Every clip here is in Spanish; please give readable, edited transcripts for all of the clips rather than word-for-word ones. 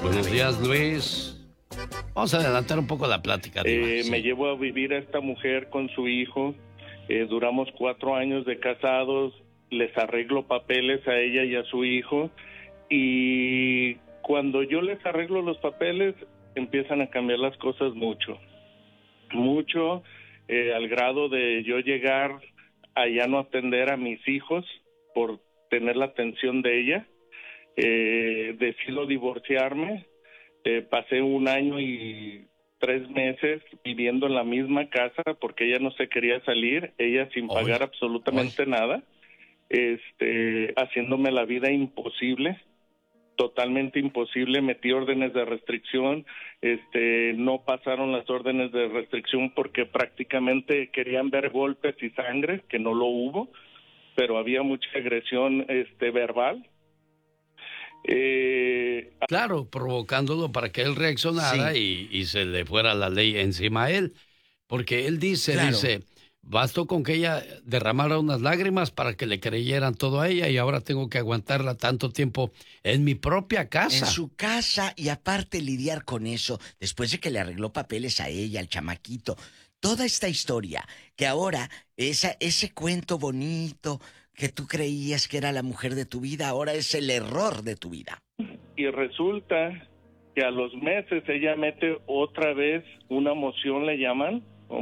Buenos días, Luis. Vamos a adelantar un poco la plática. Sí. Me llevo a vivir a esta mujer con su hijo. Duramos 4 años de casados. Les arreglo papeles a ella y a su hijo. Y cuando yo les arreglo los papeles, empiezan a cambiar las cosas mucho. Mucho, al grado de yo llegar a ya no atender a mis hijos por tener la atención de ella. Decido divorciarme. Pasé 1 año y 3 meses viviendo en la misma casa porque ella no se quería salir, ella sin pagar absolutamente nada, haciéndome la vida imposible, totalmente imposible. Metí órdenes de restricción, no pasaron las órdenes de restricción porque prácticamente querían ver golpes y sangre, que no lo hubo, pero había mucha agresión verbal. Claro, provocándolo para que él reaccionara y se le fuera la ley encima a él, porque él dice, bastó con que ella derramara unas lágrimas para que le creyeran todo a ella y ahora tengo que aguantarla tanto tiempo en mi propia casa. En su casa y aparte lidiar con eso, después de que le arregló papeles a ella, al chamaquito, toda esta historia, que ahora ese cuento bonito que tú creías que era la mujer de tu vida, ahora es el error de tu vida. Y resulta que a los meses ella mete otra vez una moción, le llaman,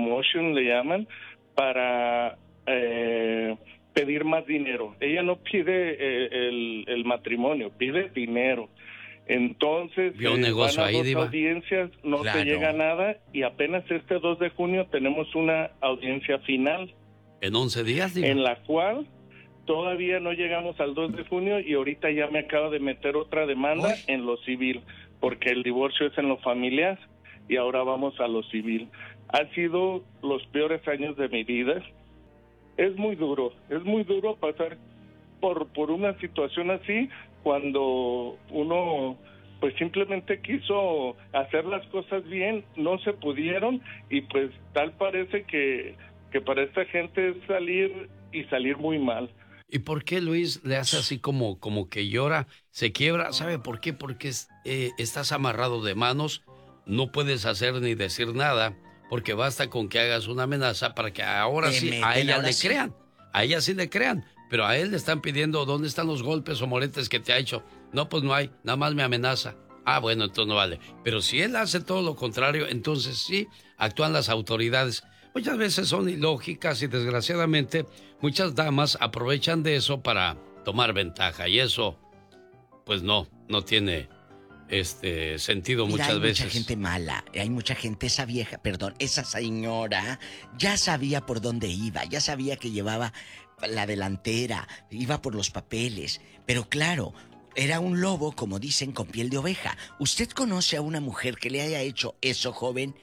para pedir más dinero. Ella no pide el matrimonio, pide dinero. Entonces, van a 2 audiencias, no se llega a nada, y apenas este 2 de junio tenemos una audiencia final. ¿En 11 días, Diva? En la cual todavía no llegamos al 2 de junio y ahorita ya me acaba de meter otra demanda en lo civil, porque el divorcio es en lo familiar y ahora vamos a lo civil. Han sido los peores años de mi vida. Es muy duro pasar por una situación así cuando uno pues simplemente quiso hacer las cosas bien, no se pudieron y pues tal parece que para esta gente es salir muy mal. ¿Y por qué Luis le hace así como que llora, se quiebra? ¿Sabe por qué? Porque estás amarrado de manos, no puedes hacer ni decir nada, porque basta con que hagas una amenaza para que ahora sí a ella le crean. A ella sí le crean, pero a él le están pidiendo dónde están los golpes o moretes que te ha hecho. No, pues no hay, nada más me amenaza. Ah, bueno, entonces no vale. Pero si él hace todo lo contrario, entonces sí actúan las autoridades. Muchas veces son ilógicas y desgraciadamente muchas damas aprovechan de eso para tomar ventaja y eso pues no tiene sentido. Mira, muchas veces. Hay mucha gente mala, hay mucha gente, esa señora ya sabía por dónde iba, ya sabía que llevaba la delantera, iba por los papeles, pero claro, era un lobo, como dicen, con piel de oveja. ¿Usted conoce a una mujer que le haya hecho eso, joven?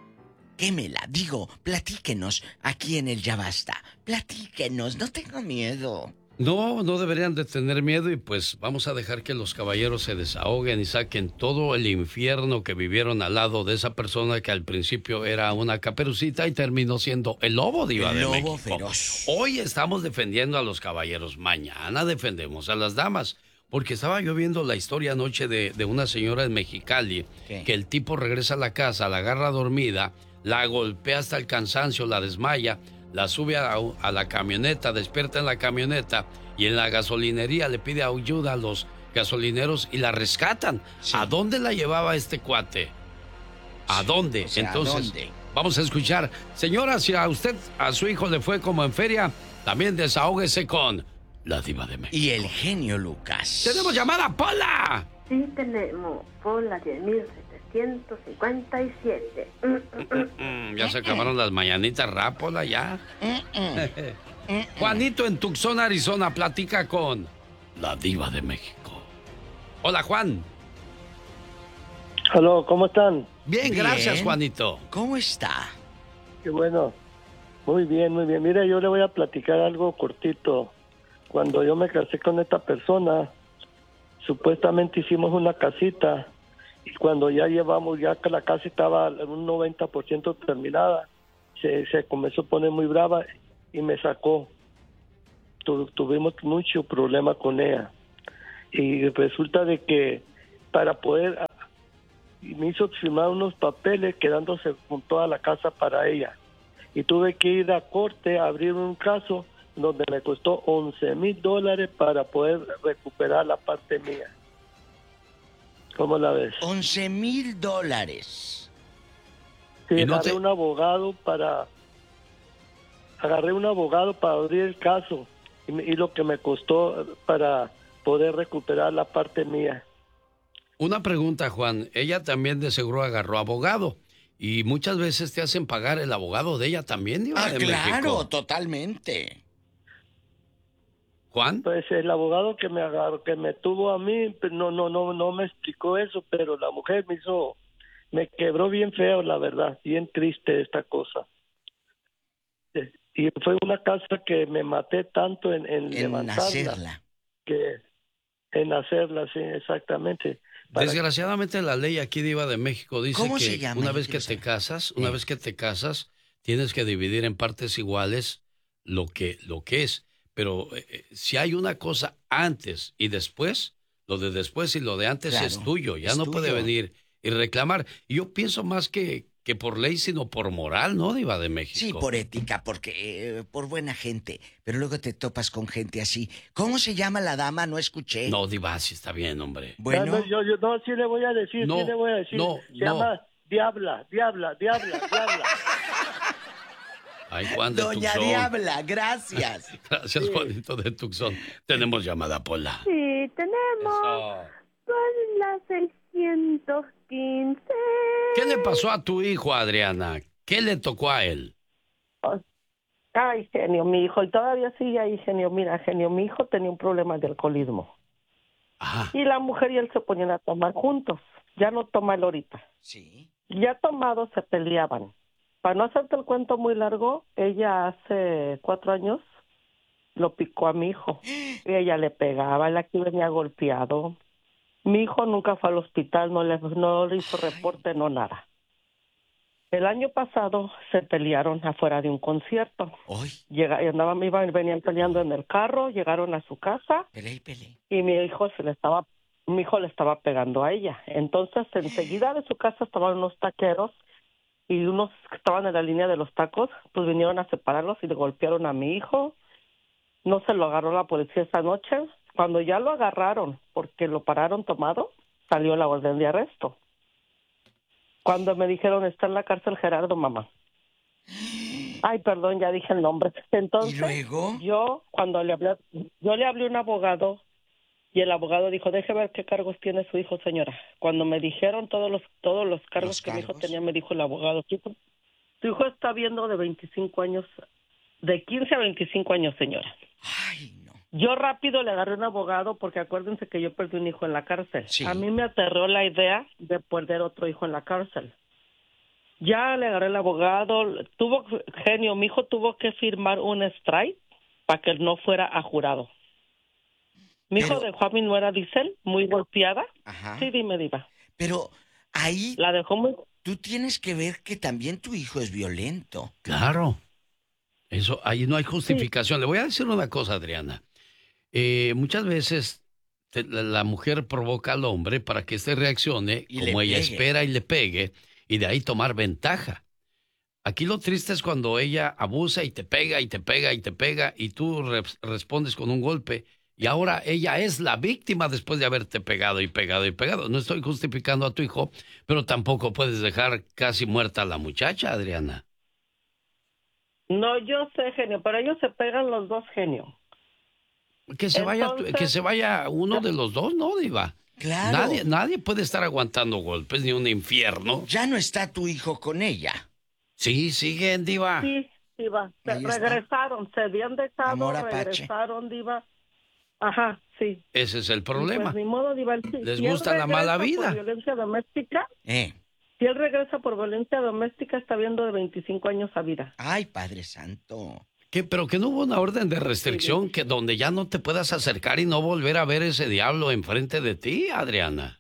Platíquenos aquí en el Ya Basta. Platíquenos, no tengo miedo. No deberían de tener miedo y pues vamos a dejar que los caballeros se desahoguen y saquen todo el infierno que vivieron al lado de esa persona que al principio era una caperucita y terminó siendo el lobo, Diva de México. El lobo feroz. Hoy estamos defendiendo a los caballeros, mañana defendemos a las damas. Porque estaba yo viendo la historia anoche de una señora en Mexicali, que el tipo regresa a la casa, la agarra dormida, la golpea hasta el cansancio, la desmaya, la sube a la camioneta, despierta en la camioneta y en la gasolinería le pide ayuda a los gasolineros y la rescatan. Sí. ¿A dónde la llevaba este cuate? ¿A dónde? O sea, entonces, ¿a dónde? Vamos a escuchar. Señora, si a usted, a su hijo le fue como en feria, también desahógese con la Diva de México. Y el genio Lucas. ¡Tenemos llamada, Pola! Sí, tenemos. Pola 10.757. Ya se acabaron las mañanitas, Rápola, ya. Juanito en Tucson, Arizona, platica con la Diva de México. Hola, Juan. Aló, ¿cómo están? Bien, gracias, Juanito. ¿Cómo está? Qué bueno. Muy bien, muy bien. Mira, yo le voy a platicar algo cortito. Cuando yo me casé con esta persona, supuestamente hicimos una casita y cuando ya que la casa estaba un 90% terminada, se comenzó a poner muy brava y me sacó. Tuvimos mucho problema con ella y resulta de que para poder y me hizo firmar unos papeles quedándose con toda la casa para ella. Y tuve que ir a corte a abrir un caso donde me costó $11,000 para poder recuperar la parte mía. ¿Cómo la ves? $11,000. Sí, ¿Y no agarré un abogado para abrir el caso y lo que me costó para poder recuperar la parte mía. Una pregunta, Juan. Ella también de seguro agarró abogado. Y muchas veces te hacen pagar el abogado de ella también, Diva de claro, México. totalmente. ¿Juan? Pues el abogado que me agarró, que me tuvo a mí, pues, no me explicó eso, pero la mujer me quebró bien feo, la verdad, bien triste esta cosa. Y fue una casa que me maté tanto en levantarla. Hacerla. En hacerla, sí, exactamente. Desgraciadamente la ley aquí, Diva de México, dice ¿Cómo se que llama? una vez que te casas, tienes que dividir en partes iguales lo que es. Pero si hay una cosa antes y después, lo de después y lo de antes es tuyo. Ya no puede venir y reclamar. Y yo pienso más que por ley, sino por moral, ¿no, Diva de México? Sí, por ética, porque por buena gente. Pero luego te topas con gente así. ¿Cómo se llama la dama? No escuché. No, Diva, sí está bien, hombre. Bueno. Yo sí le voy a decir, No, sí le voy a decir. Se llama Diabla. Ay, Juan de Doña Tucson. Diabla, gracias. Gracias, sí. Juanito de Tucson. Tenemos llamada, Pola. Sí, tenemos. Son las 615. ¿Qué le pasó a tu hijo, Adriana? ¿Qué le tocó a él? Ay, genio, mi hijo. Y todavía sigue ahí, genio. Mira, genio, mi hijo tenía un problema de alcoholismo. Ajá. Y la mujer y él se ponían a tomar juntos. Ya no toma él ahorita. Sí. Ya tomados se peleaban. Para no hacerte el cuento muy largo, ella hace 4 años lo picó a mi hijo. Y ella le pegaba, él aquí venía golpeado. Mi hijo nunca fue al hospital, no le hizo reporte, no nada. El año pasado se pelearon afuera de un concierto. Venían peleando en el carro, llegaron a su casa. Y mi hijo le estaba pegando a ella. Entonces, enseguida de su casa estaban unos taqueros y unos que estaban en la línea de los tacos, pues vinieron a separarlos y le golpearon a mi hijo. No se lo agarró la policía esa noche. Cuando ya lo agarraron, porque lo pararon tomado, salió la orden de arresto. Cuando me dijeron, está en la cárcel Gerardo, mamá. Ay, perdón, ya dije el nombre. Entonces, ¿y luego? yo le hablé a un abogado y el abogado dijo, deje ver qué cargos tiene su hijo, señora. Cuando me dijeron todos los cargos que mi hijo tenía, me dijo el abogado, su hijo está viendo de 25 años, de 15 a 25 años, señora. Ay, no. Yo rápido le agarré un abogado porque acuérdense que yo perdí un hijo en la cárcel. Sí. A mí me aterró la idea de perder otro hijo en la cárcel. Ya le agarré el abogado, genio, mi hijo tuvo que firmar un strike para que él no fuera a jurado. Mi hijo dejó a mi nuera, dice, muy golpeada. Ajá. Sí, dime, diva. Pero ahí la dejó muy... Tú tienes que ver que también tu hijo es violento. Claro. Eso, ahí no hay justificación. Sí. Le voy a decir una cosa, Adriana. Muchas veces la mujer provoca al hombre para que éste reaccione como ella espera y le pegue, y de ahí tomar ventaja. Aquí lo triste es cuando ella abusa y te pega y te pega y te pega y tú respondes con un golpe y ahora ella es la víctima después de haberte pegado y pegado y pegado. No estoy justificando a tu hijo, pero tampoco puedes dejar casi muerta a la muchacha, Adriana. No, yo sé, genio, pero ellos se pegan los dos, genio. Que se vaya uno de los dos, ¿no, Diva? Claro. Nadie puede estar aguantando golpes ni un infierno. Ya no está tu hijo con ella. Sí, siguen, Diva. Sí, Diva. Regresaron, se habían dejado, regresaron, Diva. Ajá, sí. Ese es el problema. Pues, ni modo, Diva. Les gusta la mala vida. Por violencia doméstica. Si él regresa por violencia doméstica, está viendo de 25 años a vida. Ay, Padre Santo. Pero que no hubo una orden de restricción que donde ya no te puedas acercar y no volver a ver ese diablo enfrente de ti, Adriana.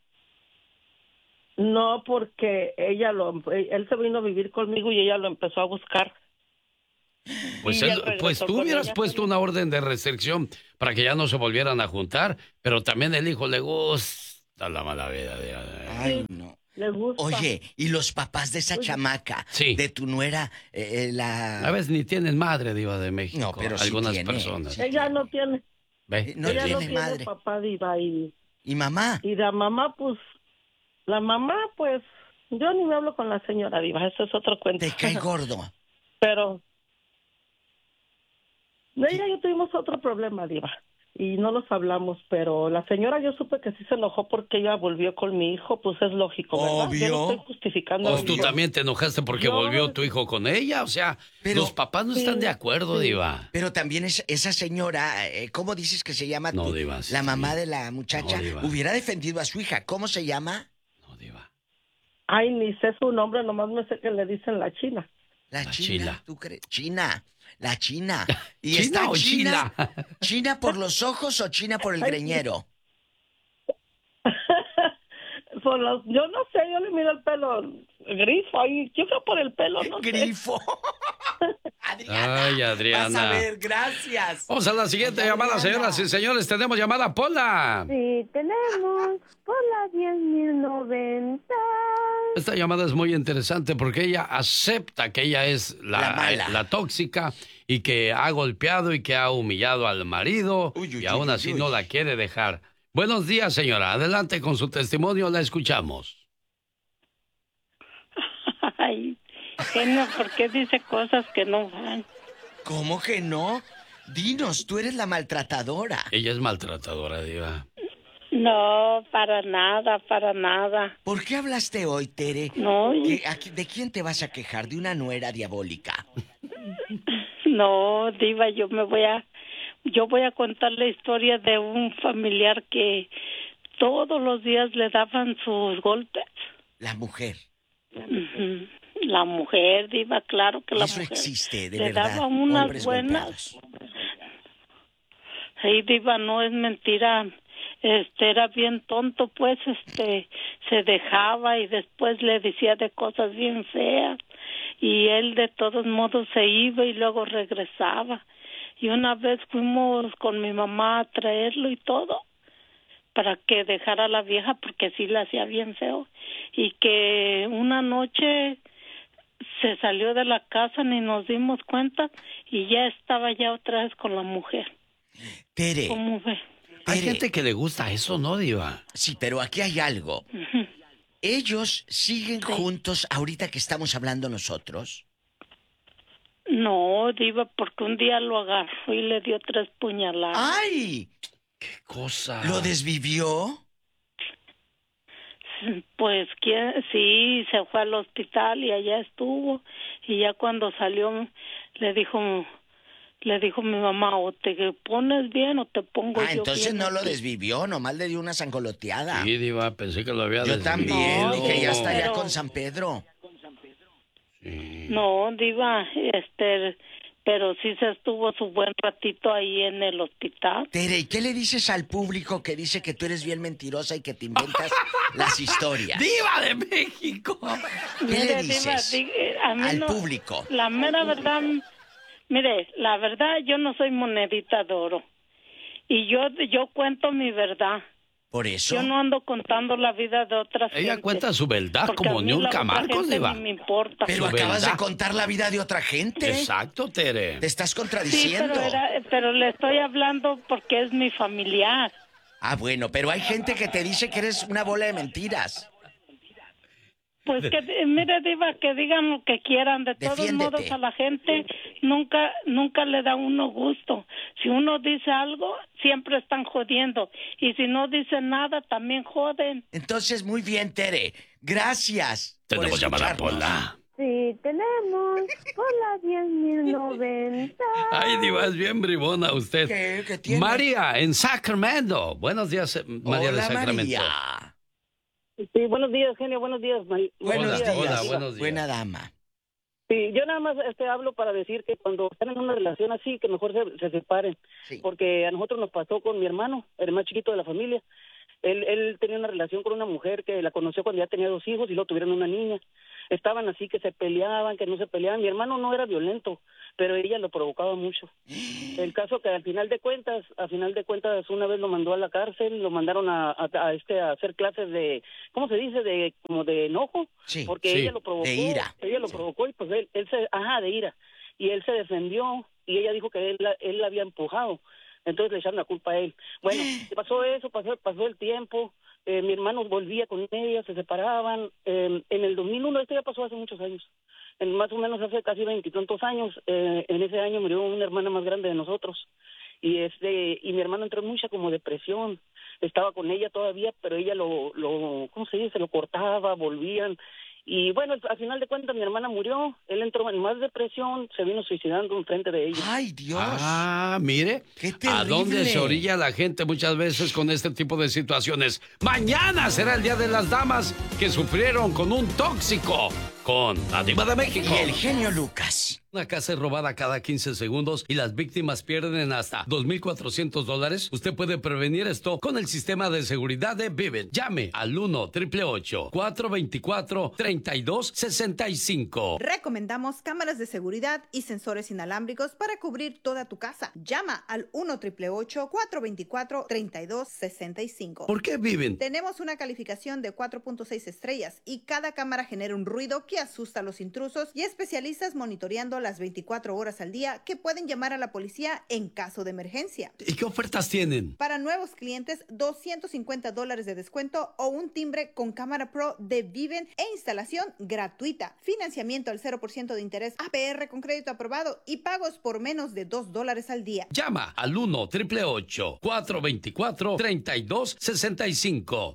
No, porque él se vino a vivir conmigo y ella lo empezó a buscar. Pues tú hubieras puesto una orden de restricción para que ya no se volvieran a juntar, pero también el hijo le gusta la mala vida. Ay, no. Le gusta. Oye, ¿y los papás de esa chamaca? Sí. De tu nuera, A veces ni tienen madre, Diva de México. No, pero sí algunas tiene. personas. Sí. Ella no tiene. ¿Ve? No Ella tiene no tiene madre. papá, Diva. ¿Y mamá? Y la mamá, pues, yo ni me hablo con la señora, Diva. Eso es otro cuento. Te cae gordo. Pero ella y yo tuvimos otro problema, Diva. Y no los hablamos, pero la señora yo supe que sí se enojó porque ella volvió con mi hijo, pues es lógico, ¿verdad? Obvio. Yo no estoy justificando. Pues tú también te enojaste porque volvió tu hijo con ella. O sea, Pero- los papás no están de acuerdo, Diva. Pero también esa señora, ¿cómo dices que se llama? No, Diva, sí. La mamá de la muchacha No, Diva. hubiera defendido a su hija. ¿Cómo se llama? No, Diva. Ay, ni sé su nombre, nomás me sé que le dicen la China. La La China. Chila. ¿Tú crees? China. La China. ¿Y ¿China está o China? Chila? ¿China por los ojos o China por el greñero? Yo no sé, yo le miro el pelo grifo ahí, yo creo por el pelo, no sé. Grifo. Adriana. Ay, Adriana. Vas a ver, gracias. Vamos a la siguiente llamada, señoras y señores. Tenemos llamada, Pola. Sí, tenemos por la 10.090. Esta llamada es muy interesante porque ella acepta que ella es La mala. la tóxica y que ha golpeado y que ha humillado al marido y aún así no la quiere dejar. Buenos días, señora. Adelante con su testimonio, la escuchamos. Ay, genio, ¿por qué dice cosas que no van? ¿Cómo que no? Dinos, tú eres la maltratadora. Ella es maltratadora, Diva. No, para nada, para nada. ¿Por qué hablaste hoy, Tere? No, ¿De quién te vas a quejar? ¿De una nuera diabólica? no, Diva, yo voy a contar la historia de un familiar que todos los días le daban sus golpes. La mujer. Ujú. La mujer, Diva, claro que la Eso mujer existe, de le verdad. daba unas Hombres buenas. golpeados. Sí, Diva, no es mentira. Era bien tonto, pues, se dejaba y después le decía de cosas bien feas y él de todos modos se iba y luego regresaba. Y una vez fuimos con mi mamá a traerlo y todo para que dejara a la vieja porque sí la hacía bien feo y que una noche se salió de la casa, ni nos dimos cuenta y ya estaba ya otra vez con la mujer. Tere, ¿Cómo ve? Hay Tere. gente que le gusta eso, ¿no, Diva? Sí, pero aquí hay algo. Ujú. ¿Ellos siguen juntos ahorita que estamos hablando nosotros? No, Diva, porque un día lo agarró y le dio 3 puñaladas. ¡Ay! ¿Qué cosa? ¿Lo desvivió? Pues sí, se fue al hospital y allá estuvo y ya cuando salió le dijo mi mamá, o te pones bien o te pongo yo Entonces bien no lo aquí". desvivió, nomás le dio una sangoloteada. Sí, Diva, pensé que lo había Yo desvivido. también, No, dije, ya está ya pero- con San Pedro. Sí. No, Diva, pero sí se estuvo su buen ratito ahí en el hospital. Tere, ¿y qué le dices al público que dice que tú eres bien mentirosa y que te inventas las historias? ¡Diva de México! ¿Qué le Mire, dices a mí al no- público? La mera verdad, mire, la verdad yo no soy monedita de oro y yo cuento mi verdad. Por eso. Yo no ando contando la vida de otras Ella gentes, cuenta su verdad porque como a mí la Niurka otra Marcos, gente Diva. ni me importa. Pero Su acabas verdad. de contar la vida de otra gente. Exacto, Tere. Te estás Sí, contradiciendo. pero le estoy hablando porque es mi familiar. Ah, bueno, pero hay gente que te dice que eres una bola de mentiras. Pues que, mire, Diva, que digan lo que quieran. De todos Defiéndete. modos, a la gente nunca le da uno gusto. Si uno dice algo, siempre están jodiendo. Y si no dicen nada, también joden. Entonces, muy bien, Tere. Gracias. por Tenemos llamada, escucharnos. Pola. Sí, tenemos por la 10.090. Ay, Diva, es bien bribona usted. ¿Qué tiene? María, en Sacramento. Buenos días, María de Hola, Sacramento. María. Sí, buenos días, genio, buenos días. Buenos Hola, días. hola, buenos días. Buena dama. Sí, yo nada más hablo para decir que cuando están en una relación así, que mejor se separen. Sí. Porque a nosotros nos pasó con mi hermano, el más chiquito de la familia. Él tenía una relación con una mujer que la conoció cuando ya tenía 2 hijos y luego tuvieron una niña. estaban así que se peleaban, que no se peleaban. Mi hermano no era violento, pero ella lo provocaba mucho. El caso que al final de cuentas, una vez lo mandó a la cárcel, lo mandaron a hacer clases de, ¿cómo se dice? Como de enojo, sí, porque ella lo provocó, de ira. Ella lo provocó y pues de ira. Y él se defendió y ella dijo que él la había empujado. Entonces le echaron la culpa a él. Bueno, pasó eso, pasó el tiempo. Mi hermano volvía con ella, se separaban. En el 2001, esto ya pasó hace muchos años. Más o menos hace casi 20 y tantos años. En ese año murió una hermana más grande de nosotros. Y mi hermano entró en mucha como depresión. Estaba con ella todavía, pero ella ¿cómo se dice? Lo cortaba, volvían. Y bueno, al final de cuentas mi hermana murió, él entró en más depresión, se vino suicidando enfrente de ella. ¡Ay, Dios! Ah, mire, ¡qué terrible! ¿A dónde se orilla la gente muchas veces con este tipo de situaciones? Mañana será el Día de las Damas que sufrieron con un tóxico, con la Diva de México. Y el genio Lucas. Una casa es robada cada 15 segundos y las víctimas pierden hasta $2,400. Usted puede prevenir esto con el sistema de seguridad de Vivint. Llame al 1-888-424-3265. Recomendamos cámaras de seguridad y sensores inalámbricos para cubrir toda tu casa. Llama al 1-888-424-3265. ¿Por qué Vivint? Tenemos una calificación de 4.6 estrellas y cada cámara genera un ruido que asusta a los intrusos y especialistas monitoreando las 24 horas al día que pueden llamar a la policía en caso de emergencia. ¿Y qué ofertas tienen? Para nuevos clientes, $250 de descuento o un timbre con cámara pro de Vivint e instalación gratuita. Financiamiento al 0% de interés APR con crédito aprobado y pagos por menos de $2 al día. Llama al 1-888-424-3265.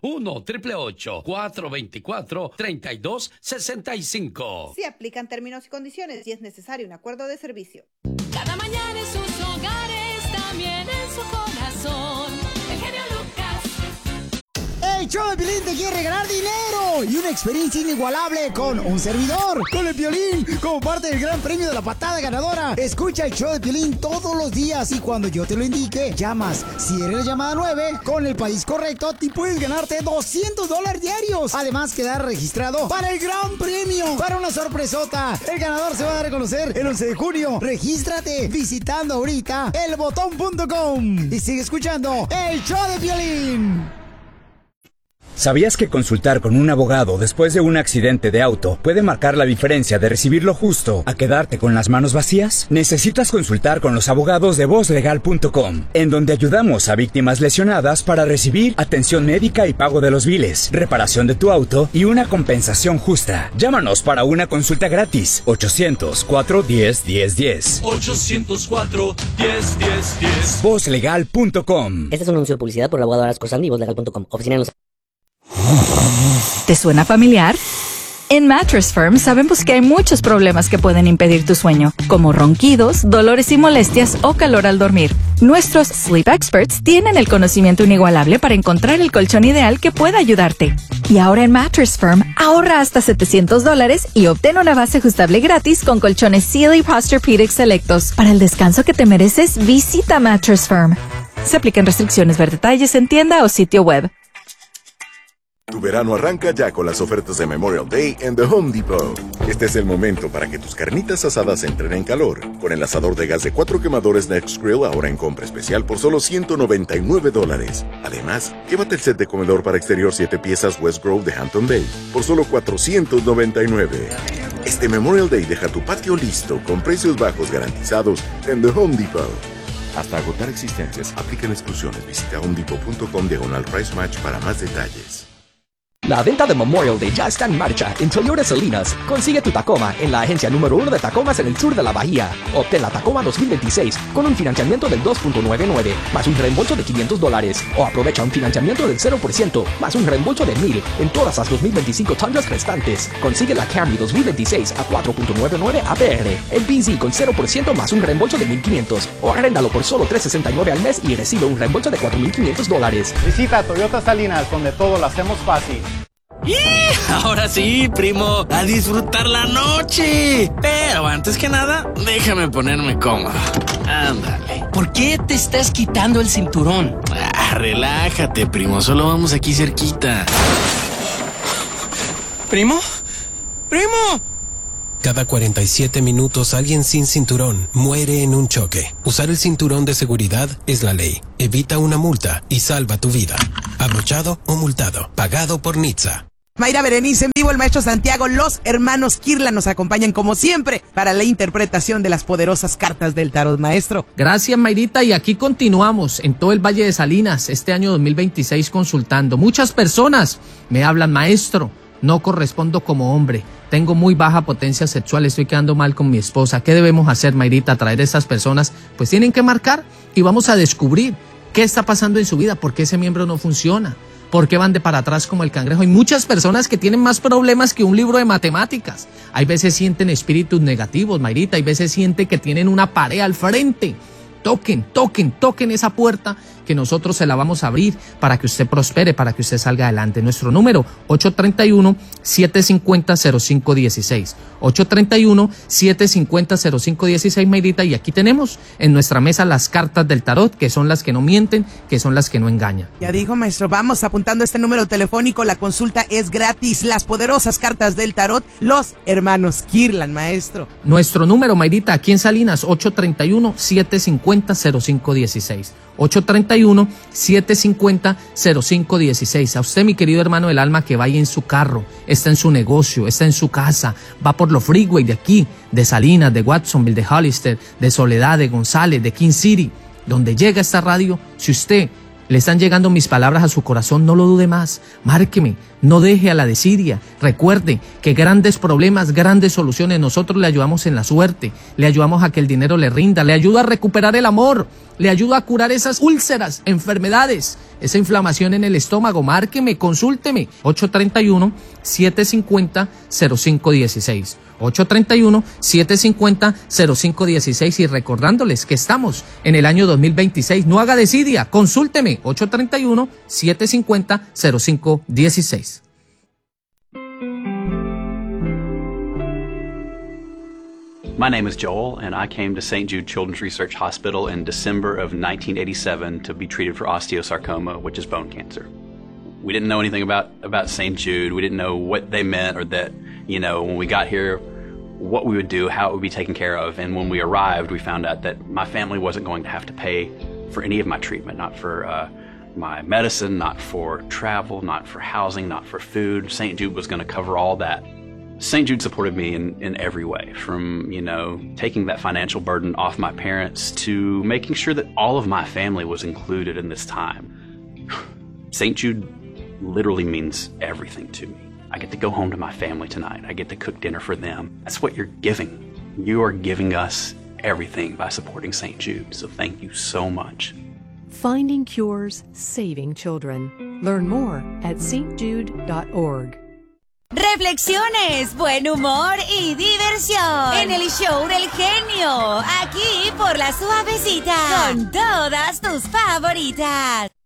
1-888-424-3265. Se aplican términos y condiciones y es necesario un acuerdo de servicio. Cada mañana en sus hogares, también en su corazón. El genio Lucas. El show de Piolín te quiere regalar dinero y una experiencia inigualable con un servidor, con el Piolín, como parte del gran premio de la patada ganadora. Escucha el show de Piolín todos los días y cuando yo te lo indique, llamas. Si eres la llamada 9, con el país correcto, te puedes ganarte $200 diarios. Además, quedar registrado para el gran premio, para una sorpresota. El ganador se va a dar a conocer el 11 de junio. Regístrate visitando ahorita elbotón.com y sigue escuchando el show de Piolín. ¿Sabías que consultar con un abogado después de un accidente de auto puede marcar la diferencia de recibir lo justo a quedarte con las manos vacías? Necesitas consultar con los abogados de VozLegal.com, en donde ayudamos a víctimas lesionadas para recibir atención médica y pago de los biles, reparación de tu auto y una compensación justa. Llámanos para una consulta gratis. 800-410-1010. 800-410-1010. VozLegal.com. Este es un anuncio de publicidad por el abogado Arasco Sandy y VozLegal.com. Oficina en Los... ¿Te suena familiar? En Mattress Firm sabemos que hay muchos problemas que pueden impedir tu sueño, como ronquidos, dolores y molestias o calor al dormir. Nuestros Sleep Experts tienen el conocimiento inigualable para encontrar el colchón ideal que pueda ayudarte. Y ahora en Mattress Firm, ahorra hasta $700 y obtén una base ajustable gratis con colchones Sealy Posturepedic selectos. Para el descanso que te mereces, visita Mattress Firm. Se aplican restricciones, ver detalles en tienda o sitio web. Tu verano arranca ya con las ofertas de Memorial Day en The Home Depot. Este es el momento para que tus carnitas asadas entren en calor. Con el asador de gas de 4 quemadores Next Grill ahora en compra especial por solo $199. Además, llévate el set de comedor para exterior 7 piezas West Grove de Hampton Bay por solo $499. Este Memorial Day deja tu patio listo con precios bajos garantizados en The Home Depot. Hasta agotar existencias, aplican exclusiones. Visita homedepot.com/price match para más detalles. La venta de Memorial Day ya está en marcha en Toyota Salinas. Consigue tu Tacoma en la agencia número 1 de Tacomas en el sur de la bahía. Obtén la Tacoma 2026 con un financiamiento del 2.99 más un reembolso de $500. O aprovecha un financiamiento del 0% más un reembolso de $1,000 en todas las 2025 Tundras restantes. Consigue la Camry 2026 a 4.99 APR. El BZ con 0% más un reembolso de $1,500. O arréndalo por solo $369 al mes y recibe un reembolso de $4,500. Visita Toyota Salinas, donde todo lo hacemos fácil. ¡Y! Ahora sí, primo, a disfrutar la noche. Pero antes que nada, déjame ponerme cómodo. Ándale. ¿Por qué te estás quitando el cinturón? Relájate, primo, solo vamos aquí cerquita. ¿Primo? ¡Primo! Cada 47 minutos alguien sin cinturón muere en un choque. Usar el cinturón de seguridad es la ley. Evita una multa y salva tu vida. Abrochado o multado. Pagado por NHTSA. Mayra Berenice, en vivo el maestro Santiago, los hermanos Kirlan nos acompañan como siempre para la interpretación de las poderosas cartas del tarot, maestro. Gracias, Mayrita, y aquí continuamos en todo el Valle de Salinas este año 2026 consultando. Muchas personas me hablan, maestro, no correspondo como hombre, tengo muy baja potencia sexual, estoy quedando mal con mi esposa. ¿Qué debemos hacer, Mayrita? Traer a esas personas, pues tienen que marcar y vamos a descubrir qué está pasando en su vida, por qué ese miembro no funciona. ¿Por qué van de para atrás como el cangrejo? Hay muchas personas que tienen más problemas que un libro de matemáticas. Hay veces sienten espíritus negativos, Mayrita. Hay veces sienten que tienen una pared al frente. Toquen esa puerta que nosotros se la vamos a abrir para que usted prospere, para que usted salga adelante. Nuestro número, 831-750-0516. 831-750-0516, Mayrita. Y aquí tenemos en nuestra mesa las cartas del tarot, que son las que no mienten, que son las que no engañan. Ya dijo, maestro, vamos apuntando este número telefónico. La consulta es gratis. Las poderosas cartas del tarot, los hermanos Kirlan, maestro. Nuestro número, Mayrita, aquí en Salinas, 831-750-0516. 831-750-0516. A usted, mi querido hermano del alma, que vaya en su carro, está en su negocio, está en su casa, va por los freeway de aquí, de Salinas, de Watsonville, de Hollister, de Soledad, de González, de King City, donde llega esta radio. Si usted le están llegando mis palabras a su corazón, no lo dude más, márqueme, no deje a la desidia. Recuerde que grandes problemas, grandes soluciones, nosotros le ayudamos en la suerte, le ayudamos a que el dinero le rinda, le ayuda a recuperar el amor, le ayuda a curar esas úlceras, enfermedades, esa inflamación en el estómago. Márqueme, consúlteme, 831-750-0516. 831-750-0516 y recordándoles que estamos en el año 2026. No haga desidia, consúlteme, 831-750-0516. My name is Joel, and I came to St. Jude Children's Research Hospital in December of 1987 to be treated for osteosarcoma, which is bone cancer. We didn't know anything about St. Jude. We didn't know what they meant, or that, you know, when we got here, what we would do, how it would be taken care of. And when we arrived, we found out that my family wasn't going to have to pay for any of my treatment, not for my medicine, not for travel, not for housing, not for food. St. Jude was going to cover all that. St. Jude supported me in every way, from, you know, taking that financial burden off my parents to making sure that all of my family was included in this time. St. Jude literally means everything to me. I get to go home to my family tonight. I get to cook dinner for them. That's what you're giving. You are giving us everything by supporting St. Jude, so thank you so much. Finding cures, saving children. Learn more at stjude.org. Reflexiones, buen humor y diversión en el show del genio, aquí por La Suavecita, con todas tus favoritas.